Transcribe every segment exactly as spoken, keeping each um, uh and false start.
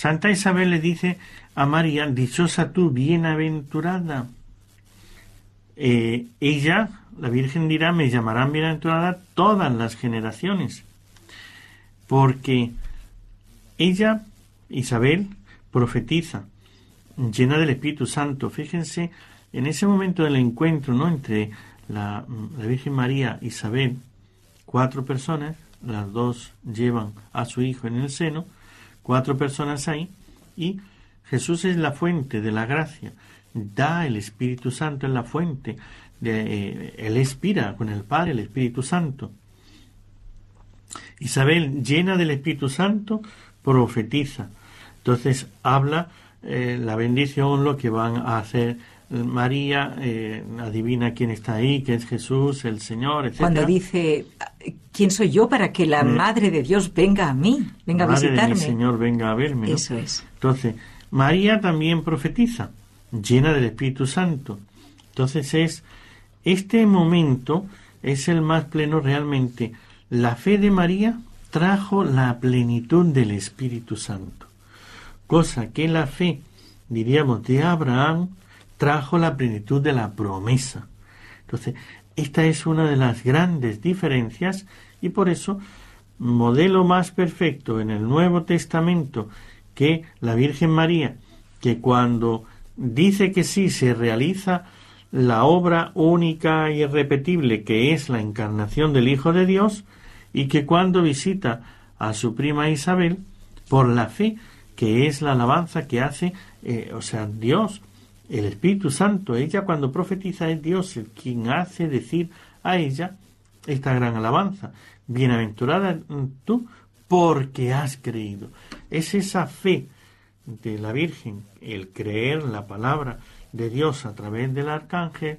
Santa Isabel le dice a María, dichosa tú, bienaventurada. Eh, ella, la Virgen dirá, me llamarán bienaventurada todas las generaciones, porque ella, Isabel, profetiza, llena del Espíritu Santo. Fíjense, en ese momento del encuentro, ¿no?, entre la, la Virgen María e Isabel, cuatro personas, las dos llevan a su hijo en el seno, cuatro personas ahí, y Jesús es la fuente de la gracia, da el Espíritu Santo en la fuente, de, eh, él expira con el Padre, el Espíritu Santo. Isabel, llena del Espíritu Santo, profetiza. Entonces habla eh, la bendición, lo que van a hacer María, eh, adivina quién está ahí, que es Jesús, el Señor, etcétera. Cuando dice, ¿quién soy yo para que la eh, Madre de Dios venga a mí, venga a visitarme? Madre de mi Señor venga a verme, ¿no? Eso es. Entonces, María también profetiza, llena del Espíritu Santo. Entonces es, este momento es el más pleno realmente. La fe de María trajo la plenitud del Espíritu Santo, cosa que la fe, diríamos, de Abraham trajo la plenitud de la promesa. Entonces, esta es una de las grandes diferencias y por eso, modelo más perfecto en el Nuevo Testamento que la Virgen María, que cuando dice que sí se realiza la obra única e irrepetible que es la encarnación del Hijo de Dios, y que cuando visita a su prima Isabel, por la fe, que es la alabanza que hace, eh, o sea, Dios, el Espíritu Santo, ella cuando profetiza es Dios el quien hace decir a ella esta gran alabanza. Bienaventurada tú porque has creído. Es esa fe de la Virgen, el creer la palabra de Dios a través del arcángel,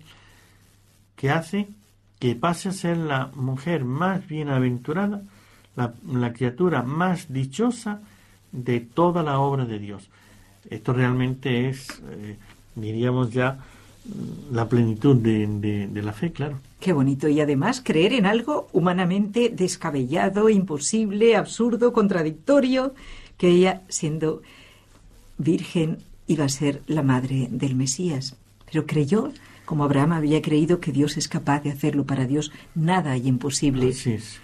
que hace que pase a ser la mujer más bienaventurada, la, la criatura más dichosa de toda la obra de Dios. Esto realmente es, eh, diríamos ya, la plenitud de, de, de la fe, claro. Qué bonito. Y además creer en algo humanamente descabellado, imposible, absurdo, contradictorio, que ella, siendo virgen, iba a ser la madre del Mesías. Pero creyó, como Abraham había creído, que Dios es capaz de hacerlo. Para Dios nada hay imposible. Así es.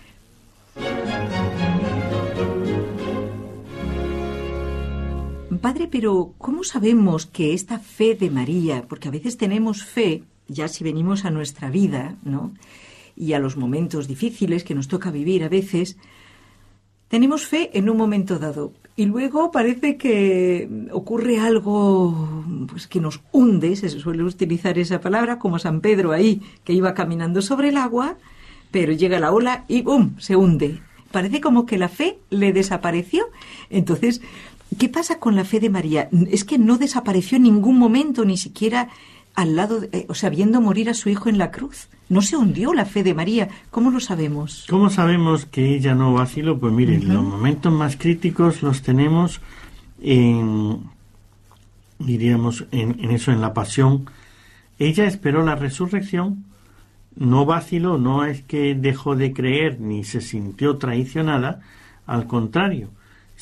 Padre, pero ¿cómo sabemos que esta fe de María, porque a veces tenemos fe, ya si venimos a nuestra vida, ¿no?, y a los momentos difíciles que nos toca vivir a veces, tenemos fe en un momento dado y luego parece que ocurre algo pues que nos hunde, se suele utilizar esa palabra, como San Pedro ahí, que iba caminando sobre el agua, pero llega la ola y ¡bum!, se hunde. Parece como que la fe le desapareció. Entonces, ¿qué pasa con la fe de María? Es que no desapareció en ningún momento, ni siquiera al lado, de, o sea, viendo morir a su hijo en la cruz. No se hundió la fe de María. ¿Cómo lo sabemos? ¿Cómo sabemos que ella no vaciló? Pues miren, uh-huh. Los momentos más críticos los tenemos en, diríamos, en, en eso, en la pasión. Ella esperó la resurrección, no vaciló, no es que dejó de creer ni se sintió traicionada, al contrario,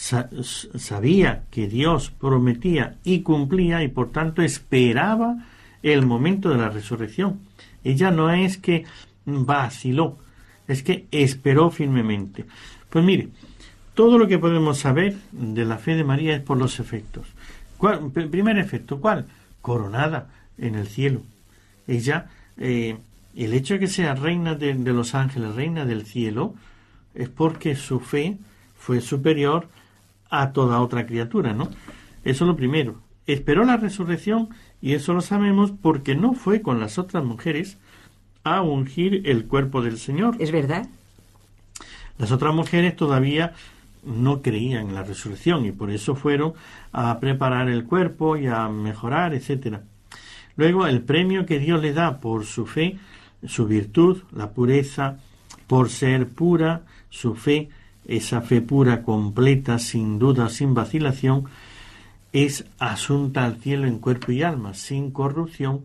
sabía que Dios prometía y cumplía y por tanto esperaba el momento de la resurrección. Ella no es que vaciló, es que esperó firmemente. Pues mire, todo lo que podemos saber de la fe de María es por los efectos. ¿Cuál? Primer efecto, ¿cuál? Coronada en el cielo. Ella, eh, el hecho de que sea reina de, de los ángeles, reina del cielo, es porque su fe fue superior a toda otra criatura, ¿no? Eso es lo primero. Esperó la resurrección y eso lo sabemos porque no fue con las otras mujeres a ungir el cuerpo del Señor. ¿Es verdad? Las otras mujeres todavía no creían en la resurrección y por eso fueron a preparar el cuerpo y a mejorar, etcétera. Luego, el premio que Dios le da por su fe, su virtud, la pureza, por ser pura, su fe, esa fe pura, completa, sin duda, sin vacilación, es asunta al cielo en cuerpo y alma, sin corrupción.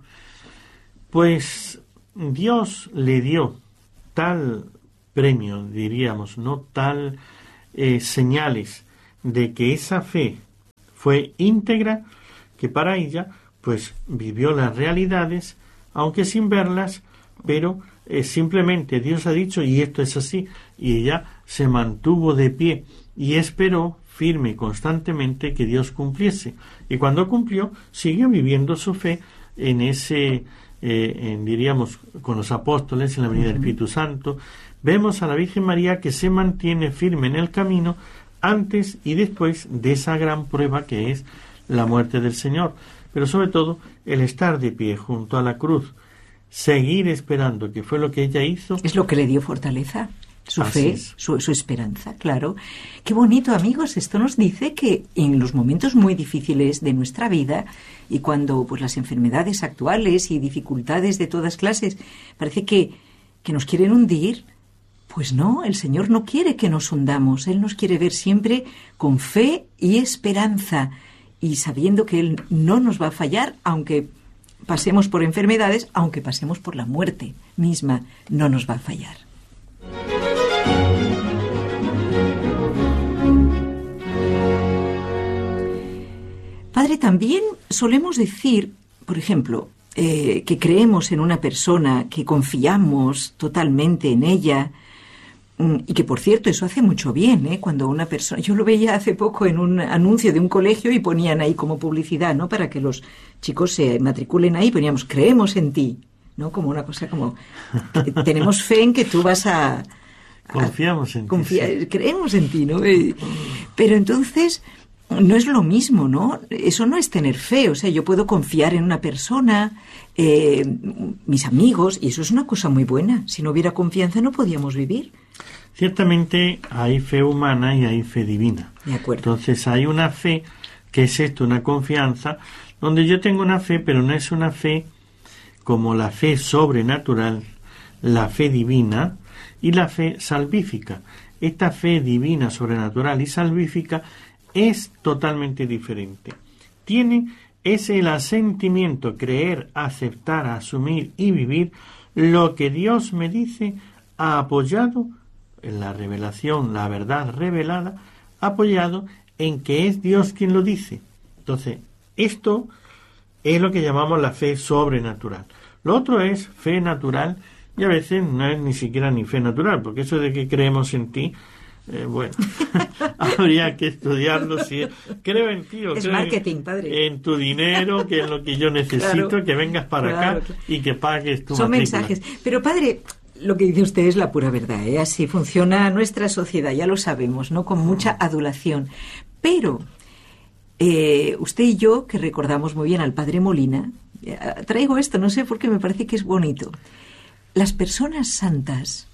Pues Dios le dio tal premio, diríamos, no tal eh, señales de que esa fe fue íntegra, que para ella pues vivió las realidades, aunque sin verlas, pero eh, simplemente Dios ha dicho y esto es así, y ella se mantuvo de pie y esperó firme y constantemente que Dios cumpliese, y cuando cumplió siguió viviendo su fe en ese eh, en, diríamos con los apóstoles, en la venida del Espíritu Santo. Vemos a la Virgen María que se mantiene firme en el camino antes y después de esa gran prueba que es la muerte del Señor, pero sobre todo el estar de pie junto a la cruz, seguir esperando, que fue lo que ella hizo. Es lo que le dio fortaleza, su Así fe, es. su, su esperanza, claro. Qué bonito, amigos, esto nos dice que en los momentos muy difíciles de nuestra vida y cuando pues las enfermedades actuales y dificultades de todas clases parece que, que nos quieren hundir, pues no, el Señor no quiere que nos hundamos, Él nos quiere ver siempre con fe y esperanza y sabiendo que Él no nos va a fallar, aunque pasemos por enfermedades, aunque pasemos por la muerte misma, no nos va a fallar. Padre, también solemos decir, por ejemplo, eh, que creemos en una persona, que confiamos totalmente en ella, y que, por cierto, eso hace mucho bien, ¿eh? Cuando una persona... Yo lo veía hace poco en un anuncio de un colegio y ponían ahí como publicidad, ¿no? Para que los chicos se matriculen ahí, poníamos, creemos en ti, ¿no? Como una cosa como... Tenemos fe en que tú vas a... a Confiamos en confía, ti. Sí. Creemos en ti, ¿no? Eh, pero entonces... No es lo mismo, ¿no? Eso no es tener fe. O sea, yo puedo confiar en una persona, eh, mis amigos, y eso es una cosa muy buena. Si no hubiera confianza no podíamos vivir. Ciertamente hay fe humana y hay fe divina. De acuerdo. Entonces hay una fe que es esto, una confianza, donde yo tengo una fe, pero no es una fe como la fe sobrenatural, la fe divina y la fe salvífica. Esta fe divina, sobrenatural y salvífica es totalmente diferente. Tiene es el asentimiento, creer, aceptar, asumir y vivir lo que Dios me dice, apoyado en la revelación, la verdad revelada, apoyado en que es Dios quien lo dice. Entonces, esto es lo que llamamos la fe sobrenatural. Lo otro es fe natural, y a veces no es ni siquiera ni fe natural, porque eso de que creemos en ti, Eh, bueno, habría que estudiarlo. Si creo en ti o es creo marketing, en, padre. en tu dinero, que es lo que yo necesito, claro, que vengas para claro, acá y que pagues tu Son matrícula. Mensajes. Pero padre, lo que dice usted es la pura verdad, ¿eh? Así funciona nuestra sociedad, ya lo sabemos, ¿no? Con mucha adulación. Pero eh, usted y yo, que recordamos muy bien al padre Molina, eh, traigo esto, no sé por qué me parece que es bonito. Las personas santas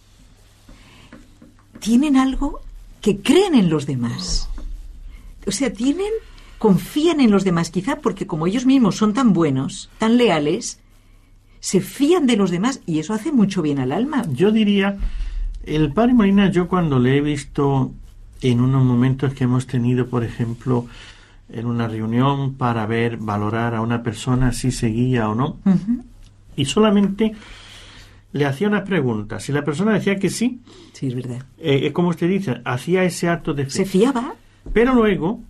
tienen algo que creen en los demás. O sea, tienen, confían en los demás, quizá porque como ellos mismos son tan buenos, tan leales, se fían de los demás y eso hace mucho bien al alma. Yo diría, el padre Molina, yo cuando le he visto en unos momentos que hemos tenido, por ejemplo, en una reunión para ver, valorar a una persona si seguía o no, uh-huh. y solamente le hacía unas preguntas. Si la persona decía que sí, sí, es verdad. Eh, es como usted dice, hacía ese acto de fe. Se fiaba. Pero luego,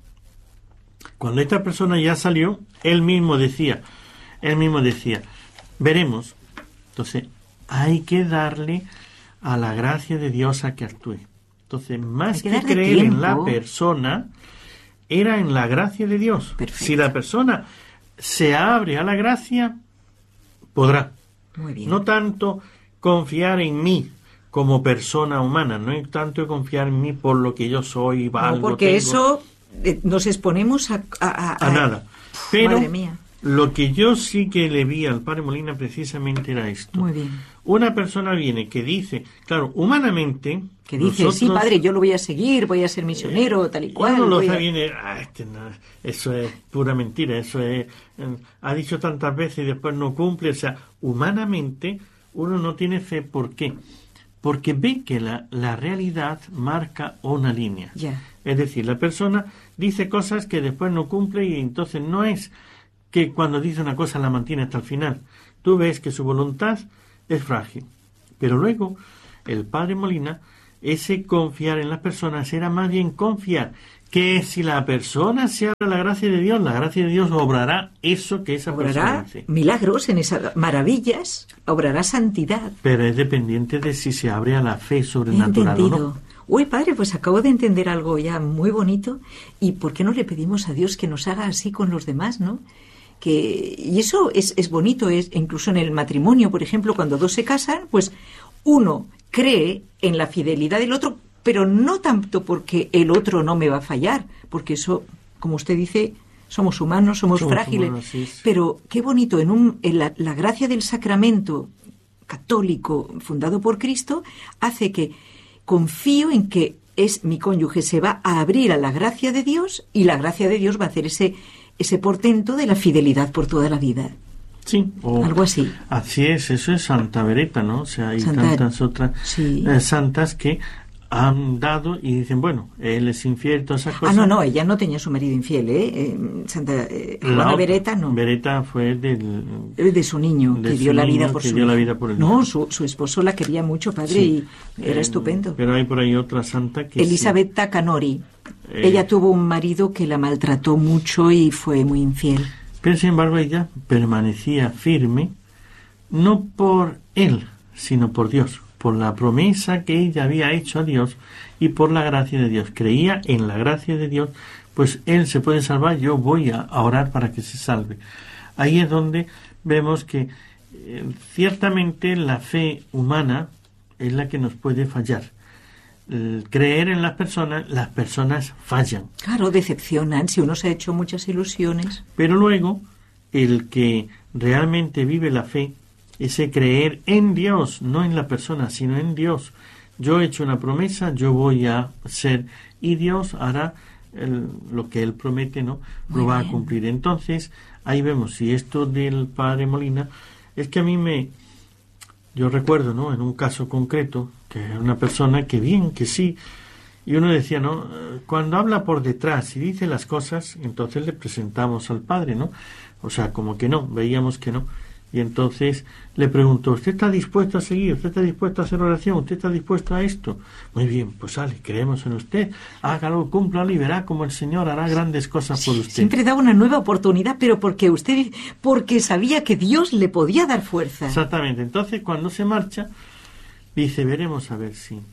cuando esta persona ya salió, él mismo decía, él mismo decía, veremos. Entonces, hay que darle a la gracia de Dios a que actúe. Entonces, más que, que creer tiempo. en la persona, era en la gracia de Dios. Perfecto. Si la persona se abre a la gracia, podrá. Muy bien. No tanto confiar en mí como persona humana, no es tanto confiar en mí por lo que yo soy, valgo, no, porque tengo. eso eh, nos exponemos a, a, a, a nada. Pero madre mía. Lo que yo sí que le vi al padre Molina precisamente era esto. Muy bien. Una persona viene que dice, claro, humanamente... Que dice, nosotros, sí, padre, yo lo voy a seguir, voy a ser misionero, eh, tal y cual. Uno lo a... viene, ah, este no, eso es pura mentira, eso es... Eh, ha dicho tantas veces y después no cumple. O sea, humanamente uno no tiene fe. ¿Por qué? Porque ve que la, la realidad marca una línea. Yeah. Es decir, la persona dice cosas que después no cumple y entonces no es que cuando dice una cosa la mantiene hasta el final. Tú ves que su voluntad es frágil. Pero luego, el padre Molina, ese confiar en las personas era más bien confiar que si la persona se abre a la gracia de Dios, la gracia de Dios obrará eso que esa obrará persona dice. Milagros en esas maravillas, obrará santidad. Pero es dependiente de si se abre a la fe sobrenatural o no. Uy, padre, pues acabo de entender algo ya muy bonito. ¿Y por qué no le pedimos a Dios que nos haga así con los demás, no? Que, y eso es, es bonito, es incluso en el matrimonio, por ejemplo, cuando dos se casan, pues uno cree en la fidelidad del otro, pero no tanto porque el otro no me va a fallar, porque eso, como usted dice, somos humanos, somos, somos frágiles. Humanos, sí, sí. Pero qué bonito, en, un, en la, la gracia del sacramento católico fundado por Cristo, hace que confío en que es mi cónyuge, se va a abrir a la gracia de Dios y la gracia de Dios va a hacer ese, ese portento de la fidelidad por toda la vida. Sí, o algo así. Así es, eso es Santa Beretta, ¿no? O sea, hay Santa, tantas otras sí. eh, santas que han dado y dicen, bueno, él es infiel, todas esas cosas. Ah, no, no, ella no tenía su marido infiel, ¿eh? eh Santa eh, Juana Beretta, no. Beretta fue del... De su niño, de que, su dio, la niño vida por que su dio la vida por él. No, su, su esposo la quería mucho, padre, sí. y era eh, estupendo. Pero hay por ahí otra santa que Elisabetta sí. Canori. Eh, ella tuvo un marido que la maltrató mucho y fue muy infiel. Pero sin embargo ella permanecía firme, no por él, sino por Dios, por la promesa que ella había hecho a Dios y por la gracia de Dios. Creía en la gracia de Dios, pues él se puede salvar, yo voy a orar para que se salve. Ahí es donde vemos que eh, ciertamente la fe humana es la que nos puede fallar. El creer en las personas, las personas fallan. Claro, decepcionan, si uno se ha hecho muchas ilusiones. Pero luego, el que realmente vive la fe, ese creer en Dios, no en la persona, sino en Dios. Yo he hecho una promesa, yo voy a ser, y Dios hará el, lo que Él promete, ¿no? Muy lo va bien. a cumplir. Entonces, ahí vemos, si esto del padre Molina, es que a mí me, yo recuerdo, ¿no? En un caso concreto, que era una persona que bien, que sí, y uno decía, ¿no? Cuando habla por detrás y dice las cosas, entonces le presentamos al padre, ¿no? O sea, como que no, veíamos que no. Y entonces le preguntó, ¿usted está dispuesto a seguir? ¿Usted está dispuesto a hacer oración? ¿Usted está dispuesto a esto? Muy bien, pues sale, creemos en usted. Hágalo, cúmplalo y verá como el Señor hará grandes cosas sí, por usted. Siempre da una nueva oportunidad, pero porque usted, porque sabía que Dios le podía dar fuerza. Exactamente. Entonces, cuando se marcha, dice, veremos a ver si,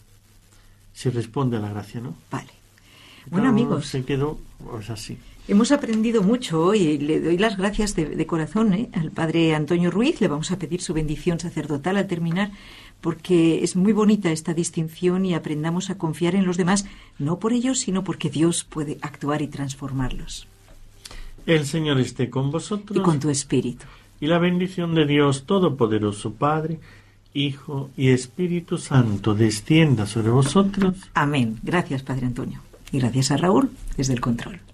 si responde a la gracia, ¿no? Vale. Bueno, no, amigos. Se quedó, pues así. Hemos aprendido mucho hoy y le doy las gracias de, de corazón ¿eh? al padre Antonio Ruiz. Le vamos a pedir su bendición sacerdotal al terminar, porque es muy bonita esta distinción y aprendamos a confiar en los demás, no por ellos, sino porque Dios puede actuar y transformarlos. El Señor esté con vosotros. Y con tu espíritu. Y la bendición de Dios Todopoderoso, Padre, Hijo y Espíritu Santo, descienda sobre vosotros. Amén. Gracias, padre Antonio. Y gracias a Raúl, desde el control.